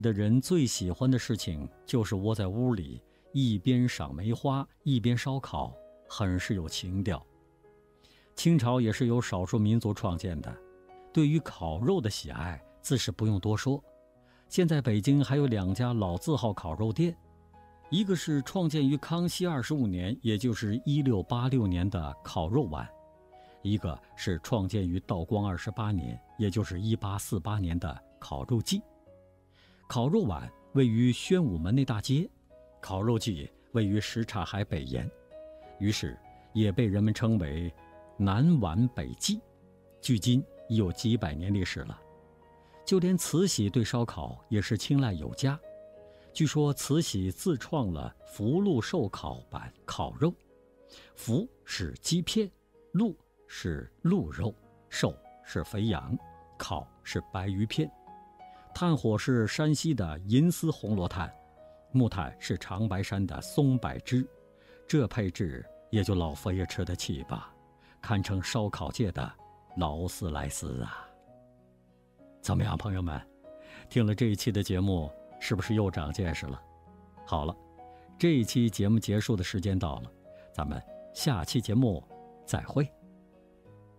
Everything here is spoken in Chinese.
的人最喜欢的事情就是窝在屋里，一边赏梅花，一边烧烤，很是有情调。清朝也是由少数民族创建的，对于烤肉的喜爱自是不用多说。现在北京还有2家老字号烤肉店，一个是创建于康熙25年，也就是1686年的烤肉碗，一个是创建于道光28年，也就是1848年的烤肉记。烤肉碗位于宣武门内大街，烤肉记位于什刹海北沿，于是也被人们称为南碗北记，距今已有几百年历史了。就连慈禧对烧烤也是青睐有加，据说慈禧自创了福禄寿烤版烤肉，福是鸡片，禄是鹿肉，寿是肥羊，烤是白鱼片。炭火是山西的银丝红罗炭，木炭是长白山的松柏枝，这配置也就老佛爷吃得起吧，堪称烧烤界的劳斯莱斯啊！怎么样，朋友们，听了这一期的节目，是不是又长见识了？好了，这一期节目结束的时间到了，咱们下期节目再会。